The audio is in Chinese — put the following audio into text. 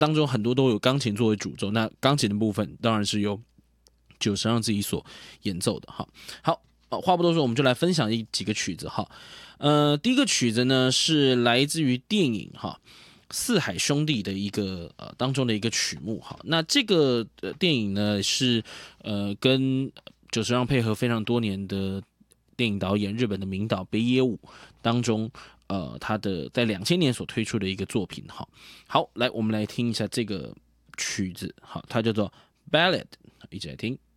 当中很多都有钢琴作为主轴，那钢琴的部分当然是由久石让自己所演奏的哈。好，话不多说，我们就来分享几个曲子哈。第一个曲子呢是来自于电影哈《四海兄弟》的一个当中的一个曲目哈。那这个电影呢是跟久石让配合非常多年的电影导演日本的名导北野武当中。他的在2000年所推出的一个作品，好，来，我们来听一下这个曲子，好，它叫做《Ballad》，一起来听。